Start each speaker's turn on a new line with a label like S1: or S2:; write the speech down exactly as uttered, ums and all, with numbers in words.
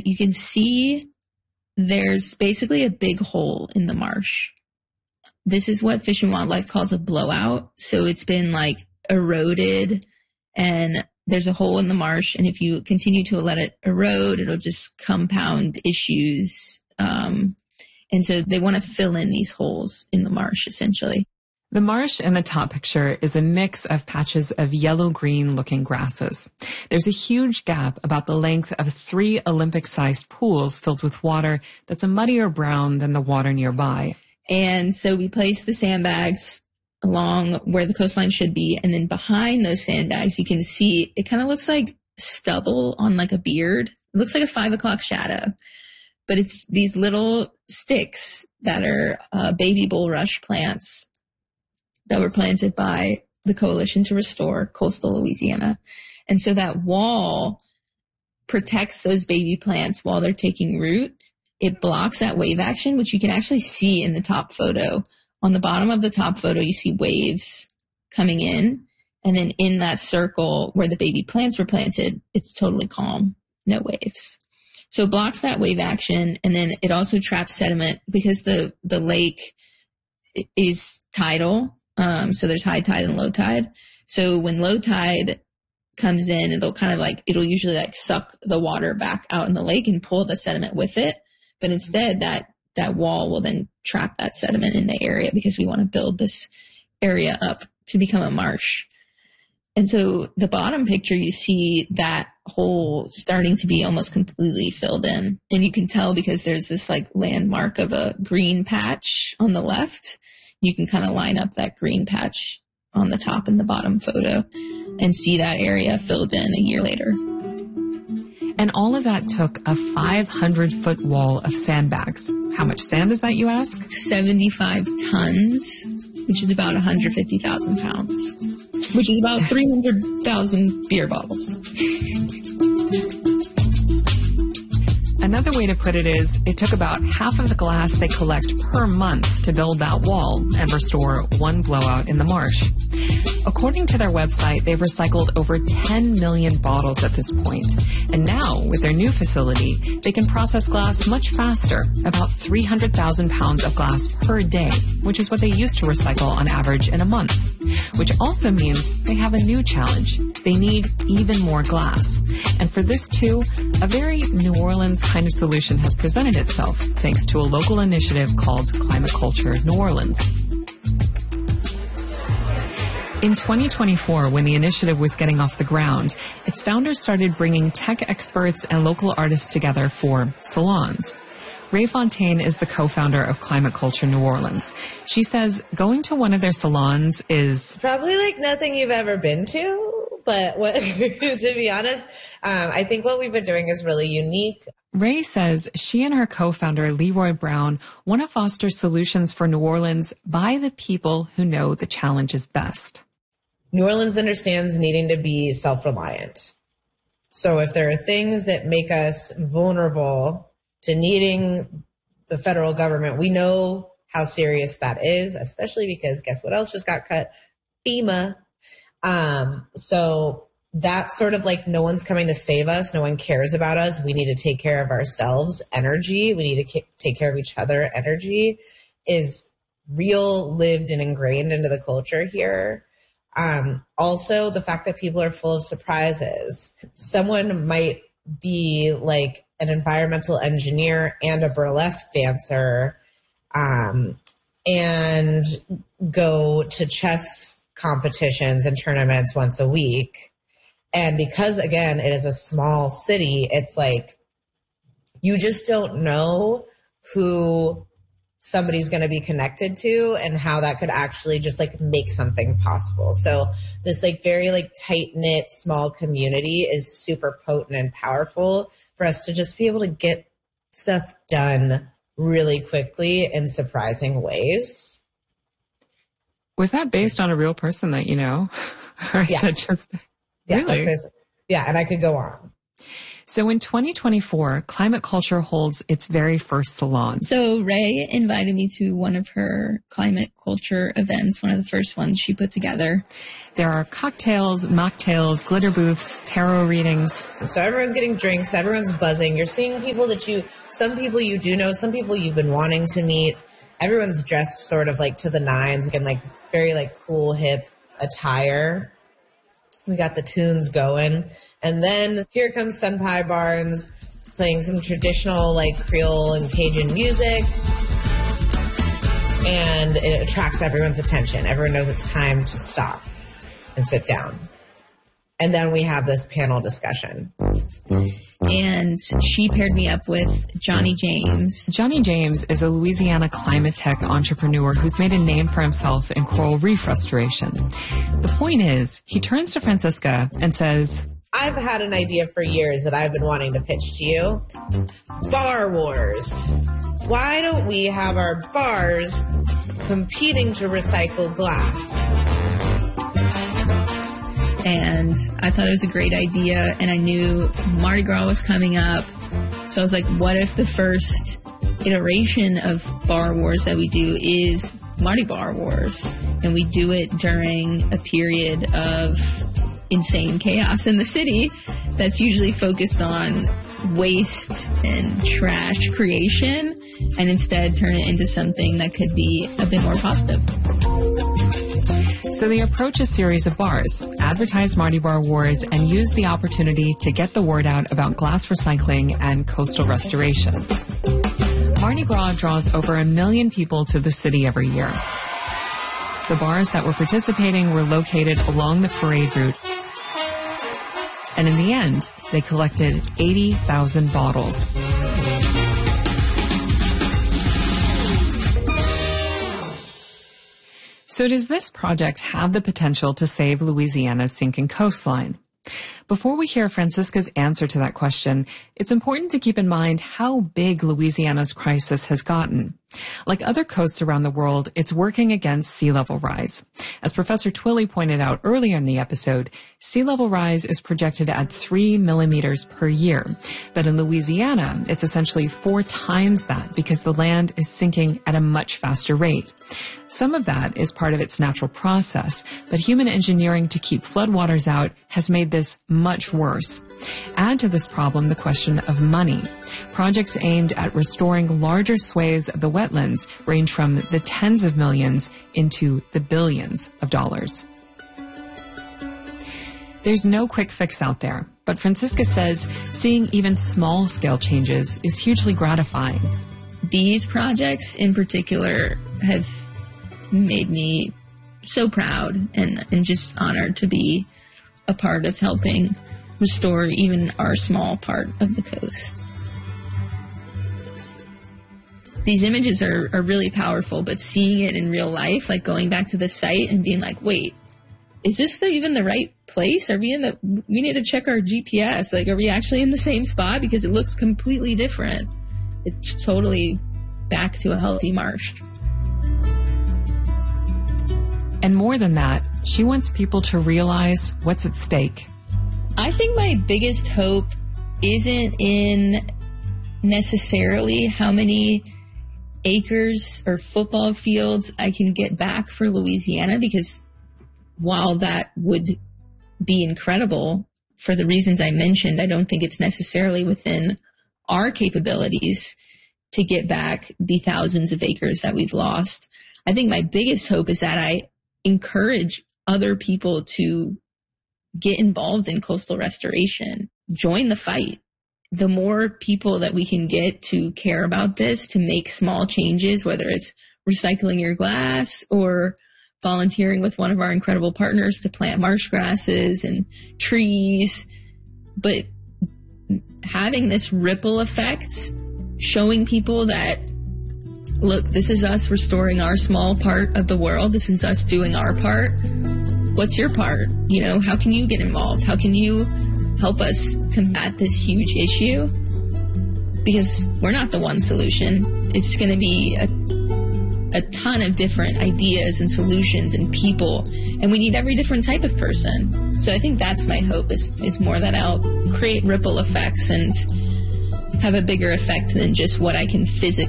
S1: and you can see there's basically a big hole in the marsh. This is what Fish and Wildlife calls a blowout. So it's been like eroded and there's a hole in the marsh. And if you continue to let it erode, it'll just compound issues. Um, and so they want to fill in these holes in the marsh, essentially.
S2: The marsh in the top picture is a mix of patches of yellow-green looking grasses. There's a huge gap about the length of three Olympic-sized pools filled with water that's a muddier brown than the water nearby.
S1: And so we place the sandbags along where the coastline should be. And then behind those sandbags, you can see it kind of looks like stubble on like a beard. It looks like a five o'clock shadow. But it's these little sticks that are uh, baby bulrush plants that were planted by the Coalition to Restore Coastal Louisiana. And so that wall protects those baby plants while they're taking root. It blocks that wave action, which you can actually see in the top photo. On the bottom of the top photo, you see waves coming in. And then in that circle where the baby plants were planted, it's totally calm, no waves. So it blocks that wave action. And then it also traps sediment because the, the lake is tidal. Um, so there's high tide and low tide. So when low tide comes in, it'll kind of like, it'll usually like suck the water back out in the lake and pull the sediment with it. But instead that, that wall will then trap that sediment in the area because we want to build this area up to become a marsh. And so the bottom picture, you see that hole starting to be almost completely filled in. And you can tell because there's this like landmark of a green patch on the left. You can kind of line up that green patch on the top and the bottom photo and see that area filled in a year later.
S2: And all of that took a five hundred foot wall of sandbags. How much sand is that, you ask?
S1: seventy-five tons, which is about one hundred fifty thousand pounds, which is about three hundred thousand beer bottles.
S2: Another way to put it is, it took about half of the glass they collect per month to build that wall and restore one blowout in the marsh. According to their website, they've recycled over ten million bottles at this point. And now, with their new facility, they can process glass much faster, about three hundred thousand pounds of glass per day, which is what they used to recycle on average in a month. Which also means they have a new challenge. They need even more glass. And for this too, a very New Orleans kind of solution has presented itself, thanks to a local initiative called Climate Culture New Orleans. In twenty twenty-four, when the initiative was getting off the ground, its founders started bringing tech experts and local artists together for salons. Ray Fontaine is the co-founder of Climate Culture New Orleans. She says going to one of their salons is
S3: probably like nothing you've ever been to, but what, to be honest, um, I think what we've been doing is really unique.
S2: Ray says she and her co-founder, Leroy Brown, want to foster solutions for New Orleans by the people who know the challenges best.
S3: New Orleans understands needing to be self-reliant. So if there are things that make us vulnerable to needing the federal government, we know how serious that is, especially because guess what else just got cut? FEMA. Um, so that's sort of like no one's coming to save us. No one cares about us. We need to take care of ourselves. Energy. We need to take care of each other. Energy is real, lived, and ingrained into the culture here. Um, also, the fact that people are full of surprises. Someone might be like an environmental engineer and a burlesque dancer, um, and go to chess competitions and tournaments once a week. And because, again, it is a small city, it's like you just don't know who somebody's going to be connected to and how that could actually just like make something possible. So this like very like tight knit small community is super potent and powerful for us to just be able to get stuff done really quickly in surprising ways.
S2: Was that based on a real person that you know? Or is
S3: yes.
S2: that just
S3: yeah,
S2: really?
S3: yeah, and I could go on.
S2: So in twenty twenty-four, Climate Culture holds its very first salon.
S1: So Ray invited me to one of her Climate Culture events, one of the first ones she put together.
S2: There are cocktails, mocktails, glitter booths, tarot readings.
S3: So everyone's getting drinks, everyone's buzzing. You're seeing people that you, some people you do know, some people you've been wanting to meet. Everyone's dressed sort of like to the nines in like very like cool, hip attire. We got the tunes going. And then here comes Senpai Barnes playing some traditional like Creole and Cajun music. And it attracts everyone's attention. Everyone knows it's time to stop and sit down. And then we have this panel discussion.
S1: And she paired me up with Johnny James.
S2: Johnny James is a Louisiana climate tech entrepreneur who's made a name for himself in coral reef restoration. The point is, he turns to Francisca and says,
S3: I've had an idea for years that I've been wanting to pitch to you. Bar wars. Why don't we have our bars competing to recycle glass?
S1: And I thought it was a great idea, and I knew Mardi Gras was coming up. So I was like, what if the first iteration of Bar Wars that we do is Mardi Bar Wars? And we do it during a period of insane chaos in the city that's usually focused on waste and trash creation, and instead turn it into something that could be a bit more positive.
S2: So they approach a series of bars, advertise Mardi Bar Wars, and use the opportunity to get the word out about glass recycling and coastal restoration. Mardi Gras draws over a million people to the city every year. The bars that were participating were located along the parade route. And in the end, they collected eighty thousand bottles. So does this project have the potential to save Louisiana's sinking coastline? Before we hear Francisca's answer to that question, it's important to keep in mind how big Louisiana's crisis has gotten. Like other coasts around the world, it's working against sea level rise. As Professor Twilley pointed out earlier in the episode, sea level rise is projected at three millimeters per year. But in Louisiana, it's essentially four times that because the land is sinking at a much faster rate. Some of that is part of its natural process, but human engineering to keep floodwaters out has made this much worse. Add to this problem the question of money. Projects aimed at restoring larger swathes of the wetlands range from the tens of millions into the billions of dollars. There's no quick fix out there, but Francisca says seeing even small-scale changes is hugely gratifying.
S1: These projects in particular have made me so proud and, and just honored to be a part of helping restore even our small part of the coast. These images are, are really powerful, but seeing it in real life, like going back to the site and being like, wait, is this the, even the right place? Are we in the, we need to check our G P S. Like, are we actually in the same spot? Because it looks completely different. It's totally back to a healthy marsh.
S2: And more than that, she wants people to realize what's at stake.
S1: I think my biggest hope isn't in necessarily how many acres or football fields I can get back for Louisiana, because while that would be incredible for the reasons I mentioned, I don't think it's necessarily within our capabilities to get back the thousands of acres that we've lost. I think my biggest hope is that I encourage other people to get involved in coastal restoration, join the fight. The more people that we can get to care about this, to make small changes, whether it's recycling your glass or volunteering with one of our incredible partners to plant marsh grasses and trees, but having this ripple effect, showing people that, look, this is us restoring our small part of the world. This is us doing our part. What's your part? You know, how can you get involved? How can you help us combat this huge issue? Because we're not the one solution. It's going to be a, a ton of different ideas and solutions and people, and we need every different type of person. So I think that's my hope, is, is more that I'll create ripple effects and have a bigger effect than just what I can physically